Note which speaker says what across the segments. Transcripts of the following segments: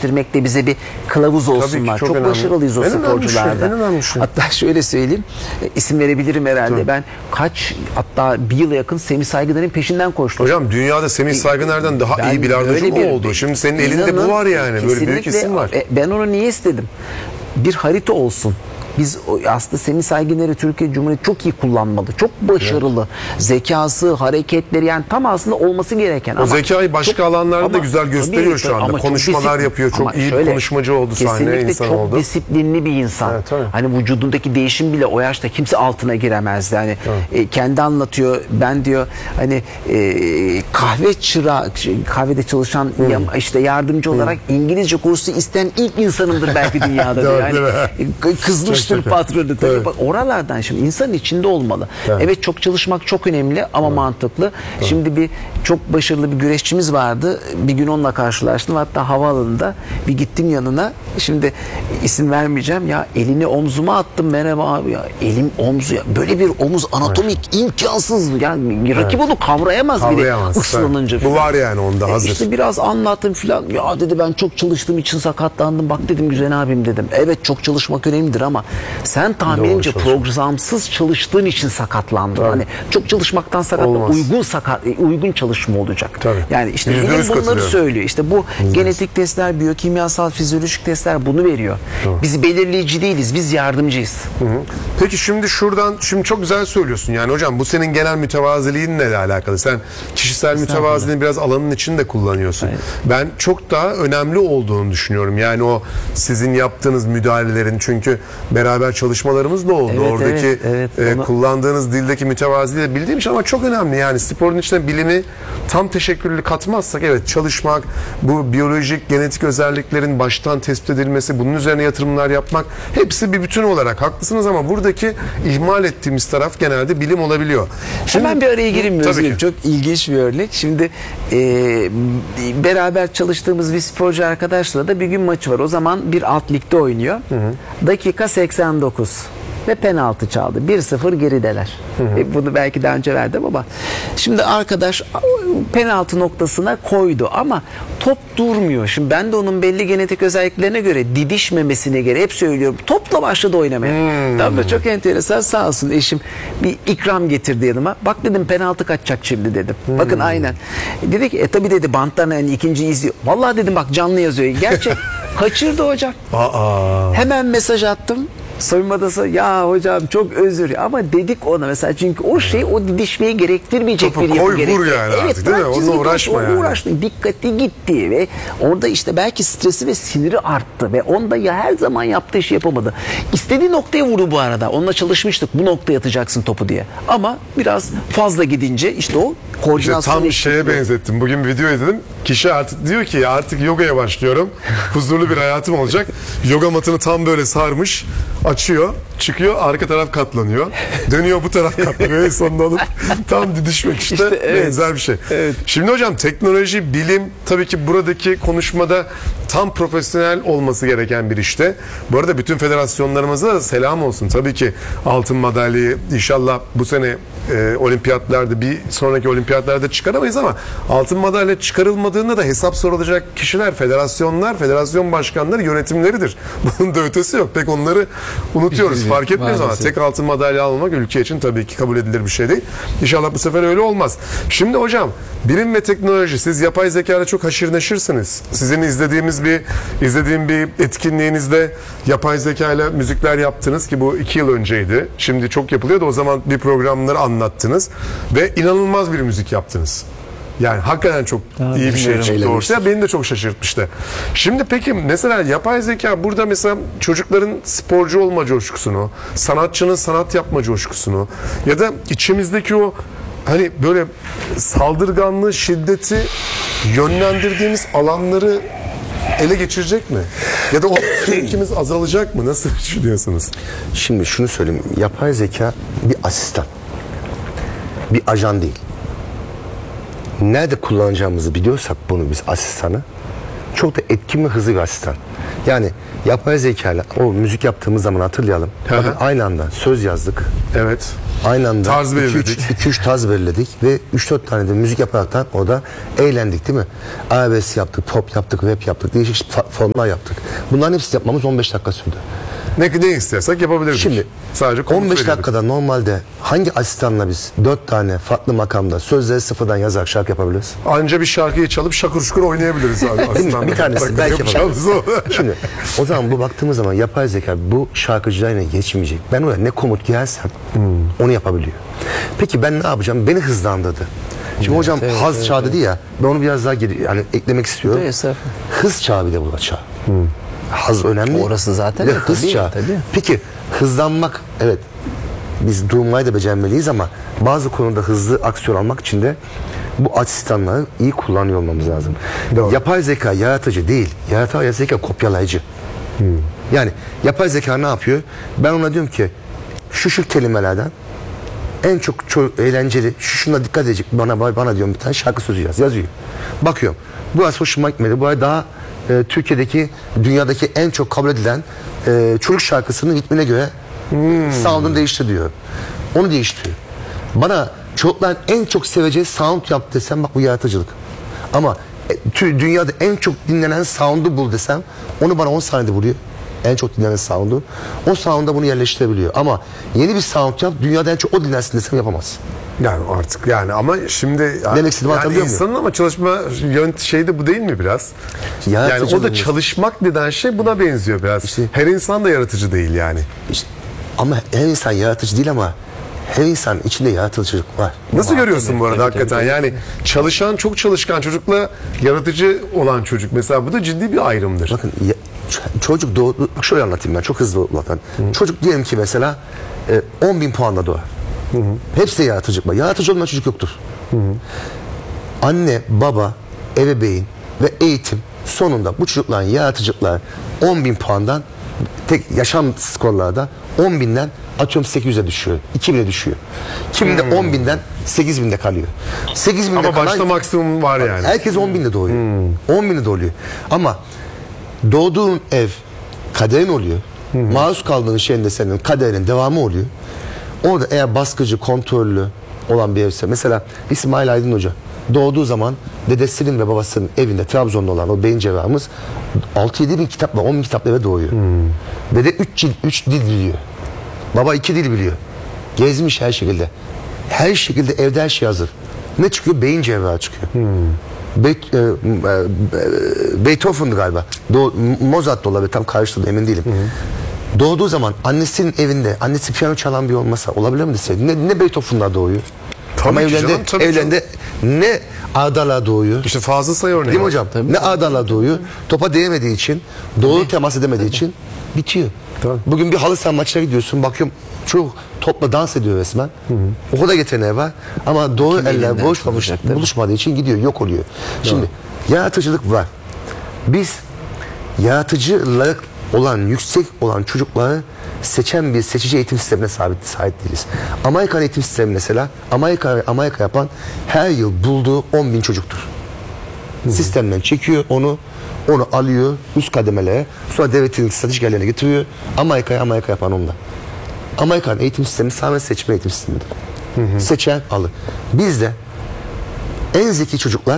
Speaker 1: geliştirmekte bize bir kılavuz olsunlar.
Speaker 2: çok
Speaker 1: Çok
Speaker 2: önemli.
Speaker 1: başarılıyız o
Speaker 2: En önemli
Speaker 1: sporcularda.
Speaker 2: şey, en önemli şey.
Speaker 1: Hatta şöyle söyleyeyim, isim verebilirim herhalde.
Speaker 2: Tabii.
Speaker 1: Ben hatta bir yıla yakın Semih Saygıner'in peşinden koştum.
Speaker 2: Hocam dünyada Semih Saygıner'den daha
Speaker 1: Ben
Speaker 2: iyi bilardocu
Speaker 1: böyle
Speaker 2: mu
Speaker 1: bir-
Speaker 2: oldu? Şimdi senin elinde
Speaker 1: İnanın,
Speaker 2: bu var yani. Böyle büyük
Speaker 1: kesinlikle.
Speaker 2: isim var.
Speaker 1: Ben onu niye istedim? Bir harita olsun. Biz aslında Semih Saygıner'i Türkiye Cumhuriyeti çok iyi kullanmalı. Çok başarılı. Zekası, hareketleri, yani tam aslında olması gereken.
Speaker 2: O zekayı başka alanlarda da güzel gösteriyor şu anda.
Speaker 1: ama çok
Speaker 2: Konuşmalar yapıyor. Çok
Speaker 1: ama
Speaker 2: iyi bir
Speaker 1: şöyle,
Speaker 2: konuşmacı oldu, sahneye
Speaker 1: kesinlikle
Speaker 2: insan
Speaker 1: çok
Speaker 2: oldu.
Speaker 1: disiplinli bir insan.
Speaker 2: Evet, tabii.
Speaker 1: Hani vücudundaki değişim bile o yaşta kimse altına giremezdi. Hani kendi anlatıyor. Ben diyor hani kahvede çalışan işte yardımcı olarak İngilizce kursu isteyen ilk insanımdır belki dünyada diyor. Yani kızmıştır patronu tabii.
Speaker 2: Evet.
Speaker 1: Bak, oralardan şimdi insanın içinde olmalı. Evet, çok çalışmak çok önemli ama mantıklı. Şimdi bir çok başarılı bir güreşçimiz vardı. Bir gün onunla karşılaştım. Hatta havaalanında bir gittim yanına. Şimdi isim vermeyeceğim. Ya elini omzuma attım. Merhaba abi ya. Elim omzu ya. Böyle bir omuz anatomik imkansız. Yani rakip onu kavrayamaz bile ıslanınca.
Speaker 2: Bu var yani onda hazır.
Speaker 1: İşte biraz anlattım filan. Ya dedi, ben çok çalıştığım için sakatlandım. Bak dedim, güzel abim dedim. Evet, çok çalışmak önemlidir ama sen tahminimce programsız çalıştığın için sakatlandın.
Speaker 2: Tabii.
Speaker 1: Hani çok çalışmaktan sakatlan, uygun çalışma olacak.
Speaker 2: Tabii.
Speaker 1: Yani işte
Speaker 2: %100
Speaker 1: bilim bunları
Speaker 2: katılıyorum.
Speaker 1: söylüyor. İşte bu genetik testler, biyokimyasal, fizyolojik testler bunu veriyor. Biz belirleyici değiliz. Biz yardımcıyız.
Speaker 2: Peki şimdi çok güzel söylüyorsun. Yani hocam bu senin genel mütevaziliğinle alakalı. Sen kişisel mütevaziliğini biraz alanın içinde kullanıyorsun.
Speaker 1: Evet.
Speaker 2: Ben çok daha önemli olduğunu düşünüyorum. Yani o sizin yaptığınız müdahalelerin, çünkü beraber çalışmalarımız da oldu.
Speaker 1: Evet,
Speaker 2: Oradaki
Speaker 1: evet.
Speaker 2: kullandığınız dildeki mütevaziliği de bildiğim için, ama çok önemli. Yani sporun içine bilimi tam teşekküllü katmazsak, evet, çalışmak, bu biyolojik, genetik özelliklerin baştan tespit edilmesi, bunun üzerine yatırımlar yapmak, hepsi bir bütün olarak haklısınız, ama buradaki ihmal ettiğimiz taraf genelde bilim olabiliyor.
Speaker 1: Hemen bir araya gireyim mi?
Speaker 2: Tabii
Speaker 1: Özgür?
Speaker 2: ki.
Speaker 1: Çok ilginç bir örnek. Şimdi beraber çalıştığımız bir sporcu arkadaşla da bir gün maçı var. O zaman bir alt ligde oynuyor. Dakika 89 ve penaltı çaldı. 1-0 gerideler. Bunu belki daha önce verdim ama şimdi arkadaş penaltı noktasına koydu ama top durmuyor. Şimdi ben de onun belli genetik özelliklerine göre didişmemesine göre hep söylüyorum. Topla başladı oynamaya. Tabii çok enteresan, sağ olsun eşim bir ikram getirdi yanıma. Bak dedim, penaltı kaçacak şimdi dedim. Bakın aynen. Dedi ki tabii dedi, banttan hani ikinci izliyor. Vallahi dedim bak, canlı yazıyor. Gerçek. Kaçırdı hocam. Hemen mesaj attım. Soyunma odası, ya hocam çok özür, ama dedik ona mesela, çünkü o şey o didişmeyi gerektirmeyecek
Speaker 2: Topu
Speaker 1: bir yapı
Speaker 2: koy,
Speaker 1: gerekti.
Speaker 2: vur yani artık, değil mi?
Speaker 1: bırak
Speaker 2: Onunla
Speaker 1: çizgi
Speaker 2: uğraşma
Speaker 1: koş,
Speaker 2: yani.
Speaker 1: uğraştı, dikkati gitti ve orada işte belki stresi ve siniri arttı ve onda ya her zaman yaptığı işi yapamadı. İstediği noktaya vurdu bu arada. Onunla çalışmıştık, bu noktaya atacaksın topu diye. Ama biraz fazla gidince işte o koordinasyon
Speaker 2: tam şeye benzettim. Bugün bir video izledim. Kişi artık diyor ki, artık yogaya başlıyorum. Huzurlu bir hayatım olacak. Yoga matını tam böyle sarmış. Açıyor, çıkıyor, arka taraf katlanıyor. Dönüyor, bu taraf katlanıyor. En sonunda alıp tam didişmek işte
Speaker 1: evet.
Speaker 2: benzer bir şey.
Speaker 1: Evet.
Speaker 2: Şimdi hocam, teknoloji, bilim tabii ki buradaki konuşmada tam profesyonel olması gereken bir işte. Bu arada bütün federasyonlarımıza da selam olsun. Tabii ki altın madalyayı inşallah bu sene olimpiyatlarda, bir sonraki olimpiyatlarda çıkaramayız, ama altın madalya çıkarılmadığında da hesap sorulacak kişiler federasyonlar, federasyon başkanları, yönetimleridir. Bunun da ötesi yok. Pek onları unutuyoruz. Fark etmiyoruz ama tek altın madalya almak ülke için tabii ki kabul edilir bir şey değil. İnşallah bu sefer öyle olmaz. Şimdi hocam, bilim ve teknoloji, siz yapay zekayla çok haşır neşirsiniz. Sizin izlediğim bir etkinliğinizde yapay zekayla müzikler yaptınız ki bu 2 yıl önceydi. Şimdi çok yapılıyordu. O zaman bir programları anlattınız ve inanılmaz bir müzik yaptınız. Yani hakikaten çok iyi bir şey çıktı ortaya. Beni de çok şaşırtmıştı. Şimdi peki mesela yapay zeka burada mesela çocukların sporcu olma coşkusunu, sanatçının sanat yapma coşkusunu ya da içimizdeki o hani böyle saldırganlığı, şiddeti yönlendirdiğimiz alanları ele geçirecek mi? Ya da o tepkimiz azalacak mı? Nasıl düşünüyorsunuz?
Speaker 3: Şimdi şunu söyleyeyim. Yapay zeka bir asistan. Bir ajan değil. Nerede kullanacağımızı biliyorsak bunu, biz asistanı, çok da etkin ve hızlı bir asistan. Yani yapay zekayla o müzik yaptığımız zaman hatırlayalım.
Speaker 2: Hı hı.
Speaker 3: Bakın aynı anda söz yazdık.
Speaker 2: Evet.
Speaker 3: Aynı anda
Speaker 2: Tarz belirledik.
Speaker 3: 2-3 tarz belirledik ve 3-4 tane de müzik yaparaktan orada eğlendik değil mi? Arabesk yaptık, pop yaptık, rap yaptık, değişik formlar yaptık. Bunların hepsini yapmamız 15 dakika sürdü.
Speaker 2: Ne istersek yapabiliriz.
Speaker 3: Şimdi
Speaker 2: sadece komut
Speaker 3: 15
Speaker 2: veriyorduk.
Speaker 3: dakikada normalde hangi asistanla biz 4 tane farklı makamda sözleri sıfırdan yazarak şarkı yapabiliriz?
Speaker 2: Anca bir şarkıyı çalıp şakur şukur oynayabiliriz abi. Aslında.
Speaker 3: Bir tanesi
Speaker 2: Bak,
Speaker 3: belki
Speaker 2: yapacağımız
Speaker 3: yapabiliriz.
Speaker 2: o.
Speaker 3: Şimdi o zaman bu baktığımız zaman yapay zeka bu şarkıcılarına geçmeyecek. Ben oraya ne komut girersem onu yapabiliyor. Peki ben ne yapacağım? Beni hızlandırdı. Şimdi hocam haz çağı dedi ya, ben onu biraz daha yani eklemek istiyorum.
Speaker 1: Evet,
Speaker 3: Hız çağı bir de bu çağ. Haz önemli.
Speaker 1: Orası zaten
Speaker 3: Bir de
Speaker 1: de
Speaker 3: hız
Speaker 1: tabii,
Speaker 3: çağı.
Speaker 1: tabii.
Speaker 3: Peki hızlanmak, evet biz durmayı da becermeliyiz ama bazı konuda hızlı aksiyon almak için de bu asistanları iyi kullanıyor olmamız lazım.
Speaker 2: Doğru.
Speaker 3: Yapay zeka yaratıcı değil. Yapay zeka kopyalayıcı. Yani yapay zeka ne yapıyor? Ben ona diyorum ki şu kelimelerden en çok eğlenceli, şuna dikkat edecek bana diyorum bir tane şarkı sözü yazıyor. Bakıyorum. Bu az hoşuma gitmedi. Bu ay daha Türkiye'deki, dünyadaki en çok kabul edilen çocuk şarkısının ritmine göre sound'unu değiştir diyor. Onu değiştiriyor. Bana çocukların en çok seveceği sound yap desem, bak bu yaratıcılık. Ama dünyada en çok dinlenen sound'u bul desem, onu bana 10 saniyede buluyor. En çok dinlenen sound'u. O sound'a bunu yerleştirebiliyor. Ama yeni bir sound yap, dünyada en çok o dinlensin desem yapamaz.
Speaker 2: Yani artık yani ama şimdi
Speaker 3: Demek istediğimi anlatabiliyor muyum?
Speaker 2: insanın ama çalışma şey de bu değil mi biraz? Yani o da
Speaker 3: Yaratıcılığımız.
Speaker 2: çalışmak denen şey buna benziyor biraz.
Speaker 3: İşte-
Speaker 2: Her insan da yaratıcı değil yani.
Speaker 3: İşte, ama her insan yaratıcı değil ama her insan içinde yaratıcılık var.
Speaker 2: Nasıl görüyorsun bu arada hakikaten? Yani çalışan, çok çalışkan çocukla yaratıcı olan çocuk. Mesela bu da ciddi bir ayrımdır.
Speaker 3: Bakın çocuk doğdu, şöyle anlatayım ben çok hızlı anlatayım. Çocuk diyelim ki mesela 10.000 puanla doğar. Hepsi de yaratıcılık var. Yaratıcı olmayan çocuk yoktur. Anne, baba, ebeveyn ve eğitim sonunda bu çocukların yaratıcılıklar 10.000 puandan tek yaşam skorlarda 10.000'den atıyorum 800'e düşüyor. 2.000'e düşüyor. Kiminde 10.000'den 8.000'de kalıyor. 8.000'de
Speaker 2: Ama
Speaker 3: kalan
Speaker 2: başta maksimum var yani.
Speaker 3: herkes 10.000'de doğuyor. 10.000'de doğuyor. Ama doğduğun ev kaderin oluyor. Maruz kaldığın şeyin de senin kaderin devamı oluyor. Orada eğer baskıcı, kontrollü olan bir evse, mesela İsmail Aydın Hoca doğduğu zaman dedesinin ve babasının evinde Trabzon'da olan o beyin cerrahımız 6-7 bin kitapla 10 bin kitapla eve doğuyor. Dede 3 dil biliyor. Baba 2 dil biliyor. Gezmiş her şekilde. Her şekilde evde her şey hazır. Ne çıkıyor? Beyin cerrahı çıkıyor. Beethoven'dı galiba. Mozart da olabilir, tam karıştırdım, emin değilim. Doğduğu zaman annesinin evinde, annesi piyano çalan bir olmasa olabilir mi deseydi? Ne Beethoven'lar doğuyor?
Speaker 2: Tabii
Speaker 3: Ama
Speaker 2: ki
Speaker 3: evlerinde,
Speaker 2: canım, tabii
Speaker 3: evlerinde ne Arda'lar doğuyor?
Speaker 2: İşte Fazıl Say örneği.
Speaker 3: Değil mi hocam? Ne Arda'lar doğuyor? Topa değmediği için, doğru temas edemediği için bitiyor.
Speaker 2: Tabii.
Speaker 3: Bugün bir halı saha maçına gidiyorsun, bakıyorum çok topla dans ediyor resmen. O kadar yeteneği var ama doğru eller buluşmadığı için gidiyor, yok oluyor. Şimdi yaratıcılık var. Biz yaratıcılık olan, yüksek olan çocukları seçen bir seçici eğitim sistemine sahip değiliz. Amerikan eğitim sistemi mesela, Amerika yapan her yıl bulduğu 10.000 çocuktur. Sistemden çekiyor onu alıyor üst kademelere, sonra devletin stratejik yerlerine getiriyor. Amerika yapan ondan. Amerikan eğitim sistemi tamamen seçme eğitim sistemidir. Seçen alır. Bizde en zeki çocuklar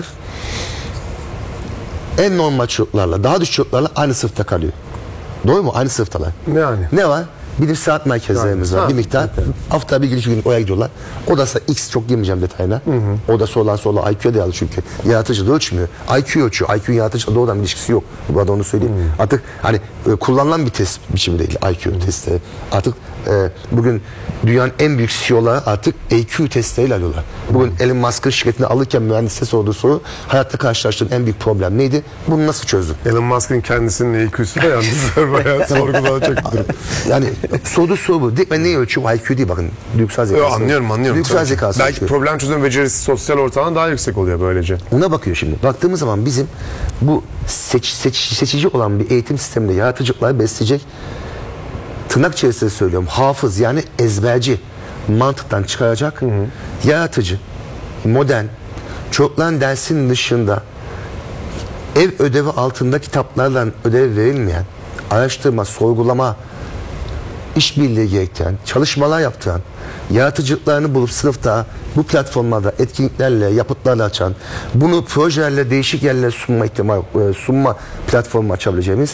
Speaker 3: en normal çocuklarla, daha düşük çocuklarla aynı sınıfta kalıyor. Doğru mu? Aynı sınıftalar.
Speaker 2: Yani.
Speaker 3: Ne var? Bilim saat merkezlerimiz var.
Speaker 2: Ha.
Speaker 3: Bir miktar. Hafta bir gün, 2 gün oraya gidiyorlar. Odası X, çok girmeyeceğim detayına. Odası olan sonra IQ'ya dayalı çünkü. Yaratıcılığı ölçmüyor. IQ ölçüyor. IQ'nun yaratıcılıkla doğrudan bir ilişkisi yok. Bu arada onu söyleyeyim. Artık hani kullanılan bir test biçimi değil IQ testi. Artık bugün dünyanın en büyük CEO'ları artık EQ testleriyle alıyorlar. Bugün Elon Musk'ın şirketini alırken mühendise sorduğu soru, hayatta karşılaştığın en büyük problem neydi? Bunu nasıl çözdün?
Speaker 2: Elon Musk'ın kendisinin IQ'su da yalnız bayağı sorgulanacak bir durum.
Speaker 3: Yani sorduğu soru bu. Ben neyi ölçüyorum? IQ değil, bakın. Duygusal zekası.
Speaker 2: Anlıyorum.
Speaker 3: Duygusal
Speaker 2: Tabii.
Speaker 3: zekası.
Speaker 2: Belki
Speaker 3: ölçüyor.
Speaker 2: problem çözüm becerisi sosyal ortamdan daha yüksek oluyor böylece.
Speaker 3: Ona bakıyor şimdi. Baktığımız zaman bizim bu seçici olan bir eğitim sisteminde yaratıcılıkları besleyecek, tırnak içerisinde söylüyorum, hafız yani ezberci mantıktan çıkaracak, yaratıcı, modern, çocukların dersinin dışında ev ödevi altında kitaplardan ödev verilmeyen, araştırma, sorgulama, işbirliği gerektiren, çalışmalar yaptıran, yaratıcılıklarını bulup sınıfta bu platformlarda etkinliklerle, yapıtlarla açan, bunu projelerle değişik yerlere sunma platformu açabileceğimiz